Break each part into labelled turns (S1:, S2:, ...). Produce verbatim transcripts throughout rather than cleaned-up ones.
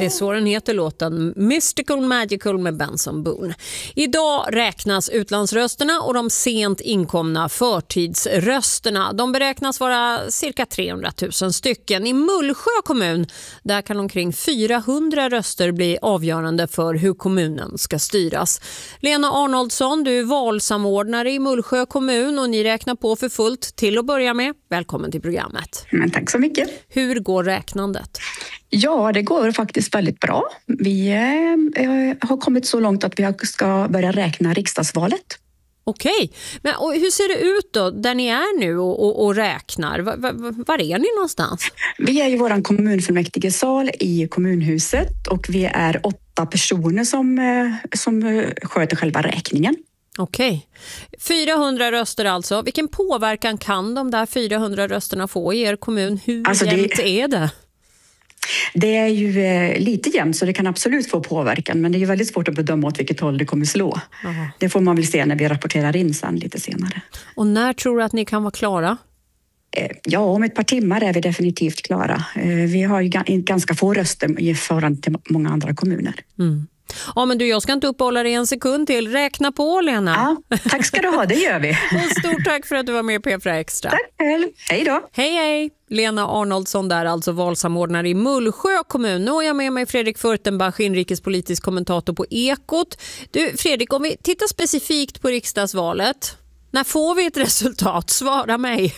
S1: Det är så den heter, låten Mystical Magical med Benson Boone. Idag räknas utlandsrösterna och de sent inkomna förtidsrösterna. De beräknas vara cirka trehundratusen stycken. I Mullsjö kommun där kan omkring fyrahundra röster bli avgörande för hur kommunen ska styras. Lena Arnoldsson, du är valsamordnare i Mullsjö kommun och ni räknar på för fullt till att börja med. Välkommen till programmet.
S2: Men tack så mycket.
S1: Hur går räknandet?
S2: Ja, det går faktiskt väldigt bra. Vi eh, har kommit så långt att vi ska börja räkna riksdagsvalet.
S1: Okej, men och hur ser det ut då där ni är nu och, och, och räknar? Var, var, var är ni någonstans?
S2: Vi är i vår kommunfullmäktigesal i kommunhuset och vi är åtta personer som, som sköter själva räkningen.
S1: Okej, fyrahundra röster alltså. Vilken påverkan kan de där fyrahundra rösterna få i er kommun? Hur alltså jämnt det... är det?
S2: Det är ju eh, lite jämnt så det kan absolut få påverkan, men det är ju väldigt svårt att bedöma åt vilket håll det kommer slå. Aha. Det får man väl se när vi rapporterar in sen lite senare.
S1: Och när tror du att ni kan vara klara?
S2: Eh, ja, om ett par timmar är vi definitivt klara. Eh, vi har ju g- ganska få röster i förhållande till många andra kommuner.
S1: Mm. Ja, men du, jag ska inte uppehålla dig en sekund till. Räkna på, Lena.
S2: Ja, tack ska du ha, det gör vi.
S1: Och stort tack för att du var med på P fyra Extra.
S2: Tack själv. Hej då.
S1: Hej, hej. Lena Arnoldsson där, alltså valsamordnare i Mullsjö kommun. Nu har jag med mig Fredrik Furtenbach, inrikespolitisk kommentator på Ekot. Du, Fredrik, om vi tittar specifikt på riksdagsvalet. När får vi ett resultat? Svara mig.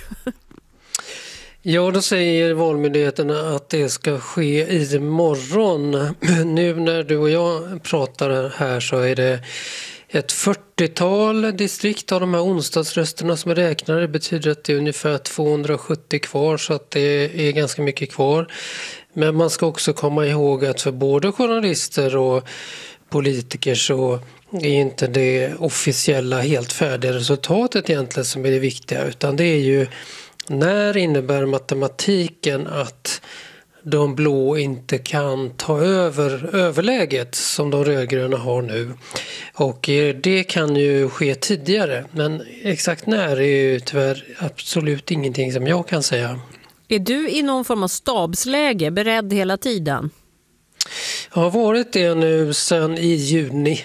S3: Ja, då säger valmyndigheterna att det ska ske i morgon. Nu när du och jag pratar här så är det ett fyrtiotal distrikt av de här onsdagsrösterna som är räknade. Det betyder att det är ungefär tvåhundrasjuttio kvar, så att det är ganska mycket kvar. Men man ska också komma ihåg att för både journalister och politiker så är inte det officiella helt färdiga resultatet egentligen som är det viktiga, utan det är ju när innebär matematiken att de blå inte kan ta över överläget som de rödgröna har nu. Och det kan ju ske tidigare, men exakt när är ju tyvärr absolut ingenting som jag kan säga.
S1: Är du i någon form av stabsläge, beredd hela tiden?
S3: Jag har varit det nu sedan i juni.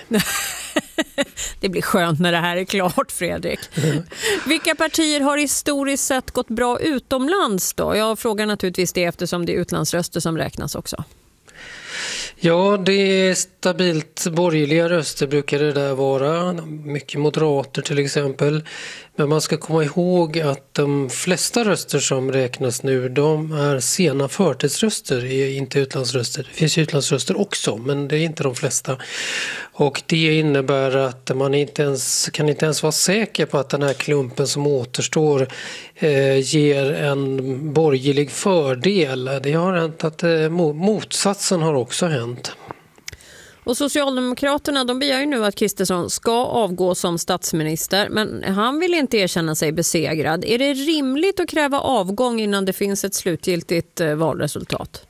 S1: Det blir skönt när det här är klart, Fredrik. Mm. Vilka partier har historiskt sett gått bra utomlands då? Jag frågar naturligtvis det eftersom det är utlandsröster som räknas också.
S3: Ja, det är stabilt borgerliga röster brukar det där vara. Mycket moderater till exempel. Men man ska komma ihåg att de flesta röster som räknas nu, de är sena förtidsröster, inte utlandsröster. Det finns utlandsröster också, men det är inte de flesta. Och det innebär att man inte ens, kan inte ens vara säker på att den här klumpen som återstår eh, ger en borgerlig fördel. Det har hänt att eh, motsatsen har också hänt.
S1: Och Socialdemokraterna, de begär ju nu att Kristersson ska avgå som statsminister, men han vill inte erkänna sig besegrad. Är det rimligt att kräva avgång innan det finns ett slutgiltigt valresultat?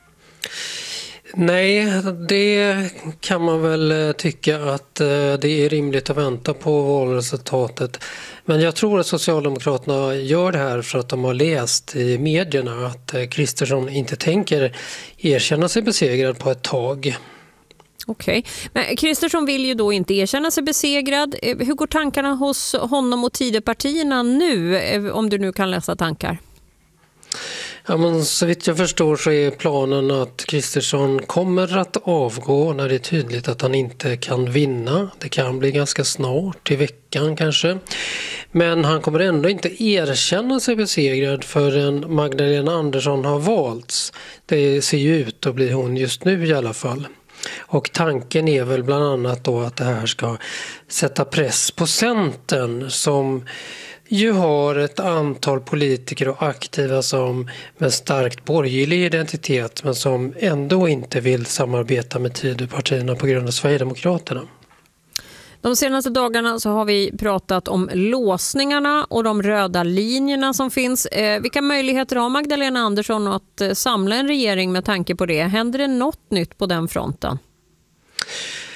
S3: Nej, det kan man väl tycka att det är rimligt att vänta på valresultatet. Men jag tror att Socialdemokraterna gör det här för att de har läst i medierna att Kristersson inte tänker erkänna sig besegrad på ett tag.
S1: Okej, men Kristersson vill ju då inte erkänna sig besegrad. Hur går tankarna hos honom och Tidöpartierna nu, om du nu kan läsa tankar?
S3: Ja, men så vitt jag förstår så är planen att Kristersson kommer att avgå när det är tydligt att han inte kan vinna. Det kan bli ganska snart, i veckan kanske. Men han kommer ändå inte erkänna sig besegrad förrän Magdalena Andersson har valts. Det ser ju ut att bli hon just nu i alla fall. Och tanken är väl bland annat då att det här ska sätta press på Centern som ju har ett antal politiker och aktiva som med starkt borgerlig identitet men som ändå inte vill samarbeta med Tidöpartierna på grund av Sverigedemokraterna.
S1: De senaste dagarna så har vi pratat om låsningarna och de röda linjerna som finns. Eh, vilka möjligheter har Magdalena Andersson att eh, samla en regering med tanke på det? Händer det något nytt på den fronten?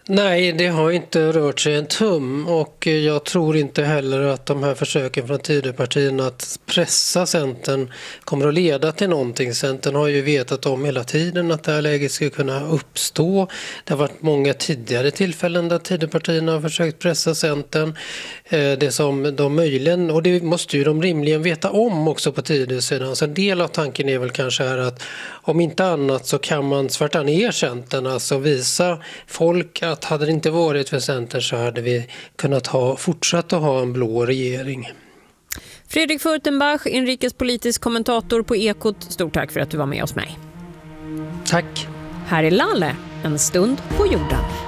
S3: Nej, det har inte rört sig en tum och jag tror inte heller att de här försöken från Tidöpartierna att pressa Centern kommer att leda till någonting. Centern har ju vetat om hela tiden att det här läget skulle kunna uppstå. Det har varit många tidigare tillfällen där Tidöpartierna har försökt pressa Centern. Det som de möjligen, och det måste ju de rimligen veta om också på Tidösidan. Så en del av tanken är väl kanske här att om inte annat så kan man svärta ner Centern, alltså visa folk att hade det inte varit för Centern så hade vi kunnat ha, fortsatt att ha en blå regering.
S1: Fredrik Furtenbach, inrikespolitisk kommentator på Ekot. Stort tack för att du var med oss mig.
S3: Tack.
S1: Här är Lalle, en stund på jorden.